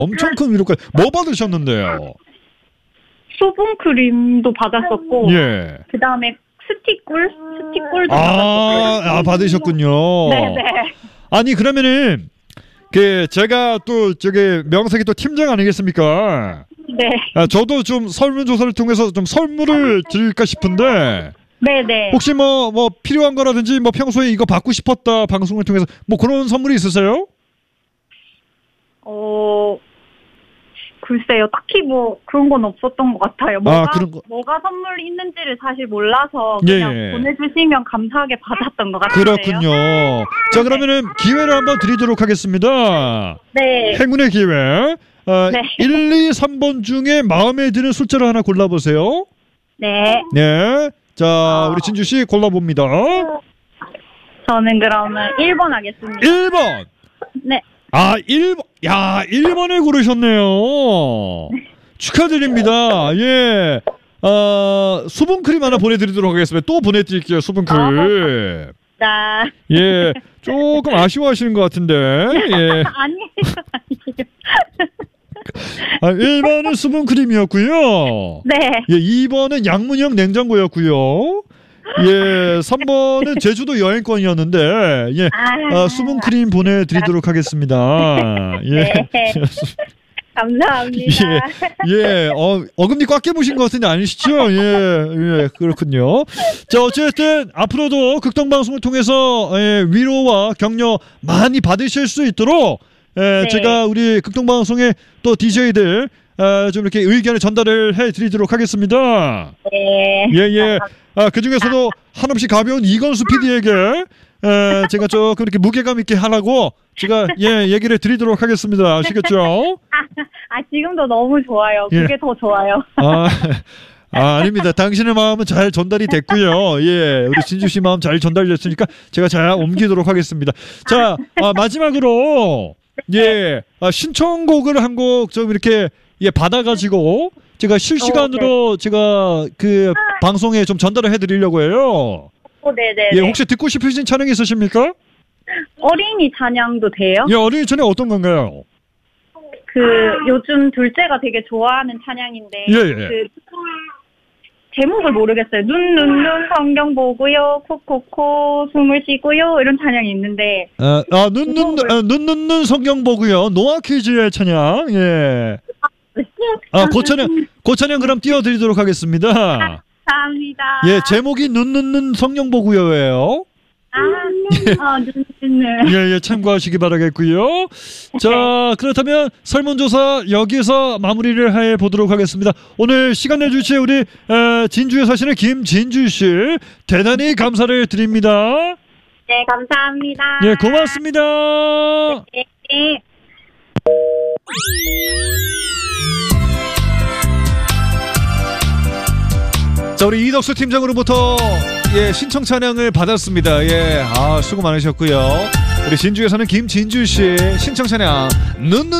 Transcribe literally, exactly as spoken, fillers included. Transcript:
엄청 큰 위로까지. 뭐 받으셨는데요? 수분 크림도 받았었고, 예. 그 다음에 스티꿀? 스티꿀도 아, 받았었고요. 아, 받으셨군요. 네네. 아니, 그러면은, 그, 제가 또, 저기, 명색이 또 팀장 아니겠습니까? 네. 아, 저도 좀 설문조사를 통해서 좀 선물을 드릴까 싶은데, 네네. 혹시 뭐, 뭐, 필요한 거라든지, 뭐, 평소에 이거 받고 싶었다, 방송을 통해서, 뭐, 그런 선물이 있으세요? 어, 글쎄요. 딱히 뭐 그런 건 없었던 것 같아요. 뭐가, 아, 그런 거. 뭐가 선물이 있는지를 사실 몰라서 그냥 예, 예. 보내주시면 감사하게 받았던 것 같아요. 그렇군요. 자, 그러면은 기회를 한번 드리도록 하겠습니다. 네. 행운의 기회. 어, 네. 일, 이, 삼 번 중에 마음에 드는 숫자를 하나 골라보세요. 네. 네. 자, 우리 진주 씨 골라봅니다. 저는 그러면 일 번 하겠습니다. 일 번. 네. 아, 일 번. 야, 일 번을 고르셨네요. 축하드립니다. 예. 어, 수분크림 하나 보내드리도록 하겠습니다. 또 보내드릴게요, 수분크림. 자. 예. 조금 아쉬워하시는 것 같은데. 예. 아니에요. 아니에요. 아, 일 번은 수분크림이었고요. 네. 예, 이 번은 양문형 냉장고였고요. 예, 삼 번은 제주도 여행권이었는데, 예, 아, 수분크림 보내드리도록 하겠습니다. 예. 네. 감사합니다. 예, 예, 어, 어금니 꽉 깨무신 것 같은데 아니시죠? 예, 예, 그렇군요. 자, 어쨌든 앞으로도 극동방송을 통해서 예, 위로와 격려 많이 받으실 수 있도록 예, 네. 제가 우리 극동방송의 또 디제이들 아, 좀 이렇게 의견을 전달을 해드리도록 하겠습니다. 네. 예, 예. 아, 그 중에서도 한없이 가벼운 이건수 피디에게 에, 제가 조금 이렇게 무게감 있게 하라고 제가 예 얘기를 드리도록 하겠습니다. 아시겠죠? 아, 아 지금도 너무 좋아요. 그게 예. 더 좋아요. 아, 아, 아닙니다. 당신의 마음은 잘 전달이 됐고요. 예, 우리 진주 씨 마음 잘 전달됐으니까 제가 잘 옮기도록 하겠습니다. 자, 아, 마지막으로 예, 아, 신청곡을 한 곡 좀 이렇게 예 받아가지고 제가 실시간으로 어, 네. 제가 그 방송에 좀 전달을 해드리려고 해요. 어, 네네. 예, 혹시 듣고 싶으신 찬양이 있으십니까? 어린이 찬양도 돼요? 예, 어린이 찬양 어떤 건가요? 그 요즘 둘째가 되게 좋아하는 찬양인데 예, 예. 그 제목을 모르겠어요. 눈, 눈, 눈 성경 보고요. 코코코 숨을 쉬고요. 이런 찬양이 있는데 아, 아, 눈, 눈, 아, 눈, 눈, 눈 성경 보고요. 노아 퀴즈의 찬양. 예. 아, 그 찬양, 그 찬양 그럼 띄워드리도록 하겠습니다. 감사합니다. 예, 제목이 눈, 눈, 눈 성경 보고요예요. 아, 어, 눈, 눈, 눈. 예, 예, 참고하시기 바라겠고요. 자, 그렇다면 설문조사 여기서 마무리를 해 보도록 하겠습니다. 오늘 시간 내주신 우리 에, 진주에 사시는 김진주 씨 대단히 감사를 드립니다. 네, 감사합니다. 예, 고맙습니다. 네. 자, 우리 이덕수 팀장으로부터 예, 신청 찬양을 받았습니다. 예, 아, 수고 많으셨고요. 우리 진주에 사는 김진주 씨 신청 찬양 눈, 눈,